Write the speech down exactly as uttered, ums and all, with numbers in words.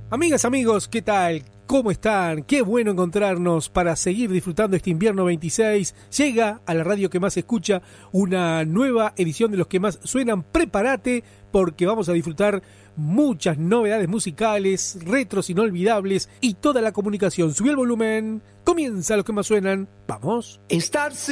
Amigas, amigos, ¿qué tal? ¿Cómo están? Qué bueno encontrarnos para seguir disfrutando este invierno veintiséis. Llega a la radio que más se escucha una nueva edición de Los que más suenan. Prepárate porque vamos a disfrutar muchas novedades musicales, retros inolvidables y toda la comunicación. Subí el volumen, comienza Los que más suenan. ¡Vamos! Estar